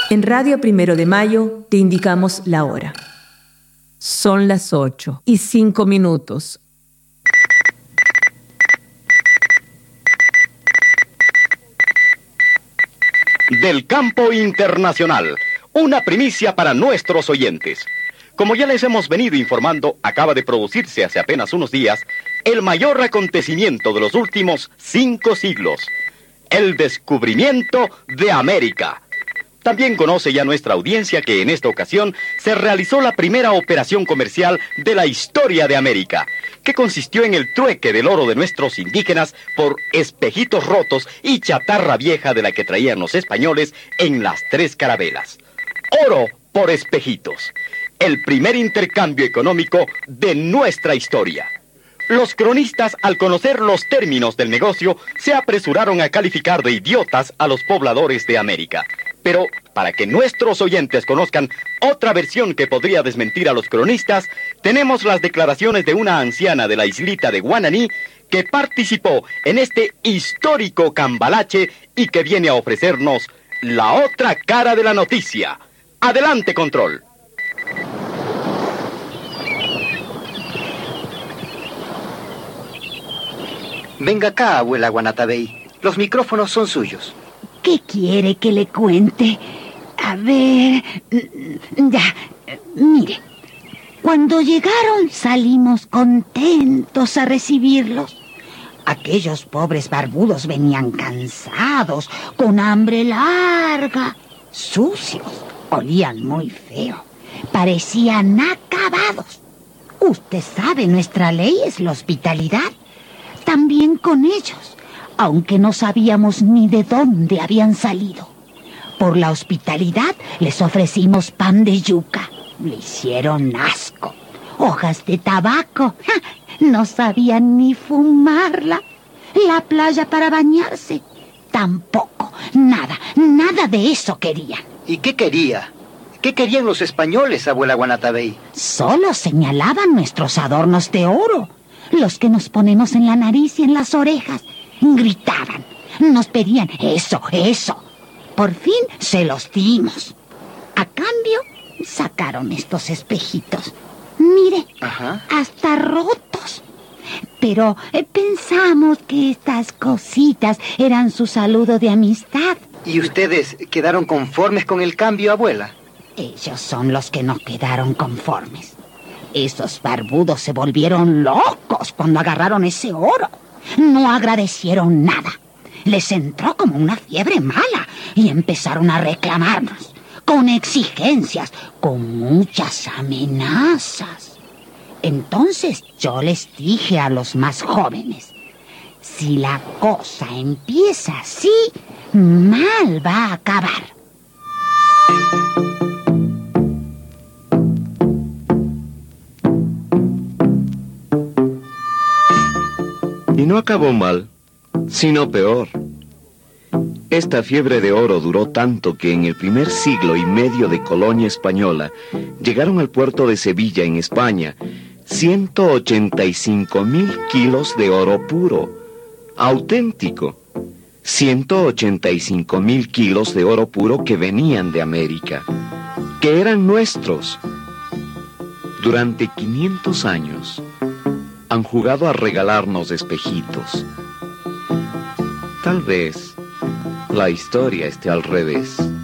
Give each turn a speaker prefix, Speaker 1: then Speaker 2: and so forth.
Speaker 1: En Radio Primero de Mayo te indicamos la hora. Son las 8:05.
Speaker 2: Del campo internacional, una primicia para nuestros oyentes. Como ya les hemos venido informando, acaba de producirse hace apenas unos días el mayor acontecimiento de los últimos 5 siglos, el descubrimiento de América. También conoce ya nuestra audiencia que en esta ocasión se realizó la primera operación comercial de la historia de América, que consistió en el trueque del oro de nuestros indígenas por espejitos rotos y chatarra vieja de la que traían los españoles en las 3 carabelas. Oro por espejitos. El primer intercambio económico de nuestra historia. Los cronistas, al conocer los términos del negocio, se apresuraron a calificar de idiotas a los pobladores de América. Pero, para que nuestros oyentes conozcan otra versión que podría desmentir a los cronistas, tenemos las declaraciones de una anciana de la islita de Guananí que participó en este histórico cambalache y que viene a ofrecernos la otra cara de la noticia. Adelante, control.
Speaker 3: Venga acá, abuela Guanatabey. Los micrófonos son suyos.
Speaker 4: ¿Qué quiere que le cuente? A ver... Ya, mire. Cuando llegaron salimos contentos a recibirlos. Aquellos pobres barbudos venían cansados, con hambre larga, sucios, olían muy feo, parecían acabados. Usted sabe, nuestra ley es la hospitalidad. También con ellos, aunque no sabíamos ni de dónde habían salido. Por la hospitalidad les ofrecimos pan de yuca. Le hicieron asco. Hojas de tabaco. No sabían ni fumarla. La playa para bañarse. Tampoco. Nada de eso querían.
Speaker 3: ¿Y qué quería? ¿Qué querían los españoles, abuela Guanatabey?
Speaker 4: Solo señalaban nuestros adornos de oro. Los que nos ponemos en la nariz y en las orejas. Gritaban. Nos pedían eso. Por fin se los dimos. A cambio, sacaron estos espejitos. Mire, hasta rotos. Pero pensamos que estas cositas eran su saludo de amistad.
Speaker 3: ¿Y ustedes quedaron conformes con el cambio, abuela?
Speaker 4: Ellos son los que no quedaron conformes. Esos barbudos se volvieron locos cuando agarraron ese oro. No agradecieron nada. Les entró como una fiebre mala y empezaron a reclamarnos, con exigencias, con muchas amenazas. Entonces yo les dije a los más jóvenes, si la cosa empieza así, mal va a acabar.
Speaker 5: Y no acabó mal, sino peor. Esta fiebre de oro duró tanto que en el primer siglo y medio de colonia española llegaron al puerto de Sevilla, en España, 185,000 kilos de oro puro, auténtico. 185,000 kilos de oro puro que venían de América, que eran nuestros. Durante 500 años han jugado a regalarnos espejitos. Tal vez la historia esté al revés.